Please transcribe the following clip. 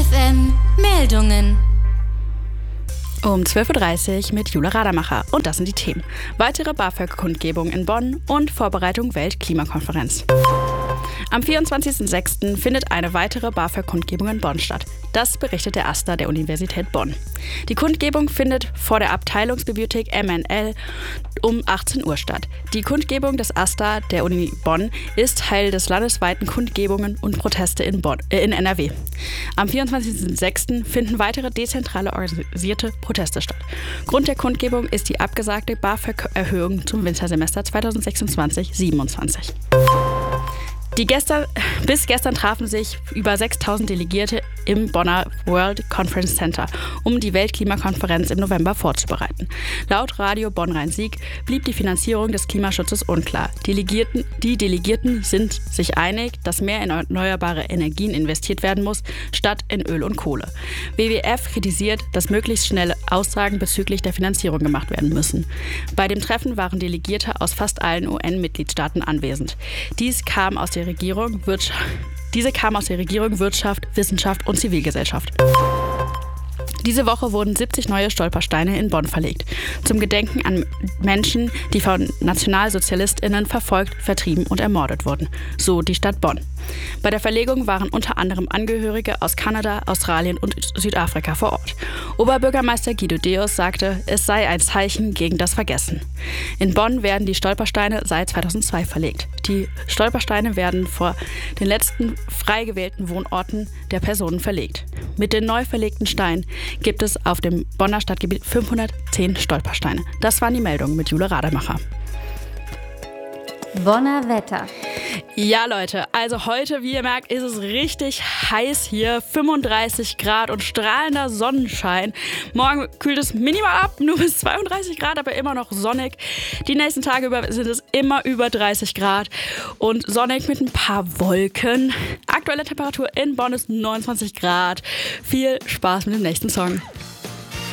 FM Meldungen. Um 12.30 Uhr mit Jule Radermacher. Und das sind die Themen. Weitere BAföG-Kundgebung in Bonn und Vorbereitung Weltklimakonferenz. Am 24.06. findet eine weitere BAföG-Kundgebung in Bonn statt. Das berichtet der AStA der Universität Bonn. Die Kundgebung findet vor der Abteilungsbibliothek MNL um 18 Uhr statt. Die Kundgebung des AStA der Uni Bonn ist Teil des landesweiten Kundgebungen und Proteste in NRW. Am 24.06. finden weitere dezentrale organisierte Proteste statt. Grund der Kundgebung ist die abgesagte BAföG-Erhöhung zum Wintersemester 2026/27. Bis gestern trafen sich über 6.000 Delegierte im Bonner World Conference Center, um die Weltklimakonferenz im November vorzubereiten. Laut Radio Bonn-Rhein-Sieg blieb die Finanzierung des Klimaschutzes unklar. Die Delegierten sind sich einig, dass mehr in erneuerbare Energien investiert werden muss, statt in Öl und Kohle. WWF kritisiert, dass möglichst schnelle Aussagen bezüglich der Finanzierung gemacht werden müssen. Bei dem Treffen waren Delegierte aus fast allen UN-Mitgliedstaaten anwesend. Diese kamen aus der Regierung, Wirtschaft, Wissenschaft und Zivilgesellschaft. Diese Woche wurden 70 neue Stolpersteine in Bonn verlegt, zum Gedenken an Menschen, die von NationalsozialistInnen verfolgt, vertrieben und ermordet wurden, so die Stadt Bonn. Bei der Verlegung waren unter anderem Angehörige aus Kanada, Australien und Südafrika vor Ort. Oberbürgermeister Guido Deus sagte, es sei ein Zeichen gegen das Vergessen. In Bonn werden die Stolpersteine seit 2002 verlegt. Die Stolpersteine werden vor den letzten frei gewählten Wohnorten der Personen verlegt. Mit den neu verlegten Steinen gibt es auf dem Bonner Stadtgebiet 510 Stolpersteine. Das waren die Meldungen mit Jule Radermacher. Bonner Wetter. Ja, Leute, also heute, wie ihr merkt, ist es richtig heiß hier. 35 Grad und strahlender Sonnenschein. Morgen kühlt es minimal ab, nur bis 32 Grad, aber immer noch sonnig. Die nächsten Tage über sind es immer über 30 Grad und sonnig mit ein paar Wolken. Aktuelle Temperatur in Bonn ist 29 Grad. Viel Spaß mit dem nächsten Song.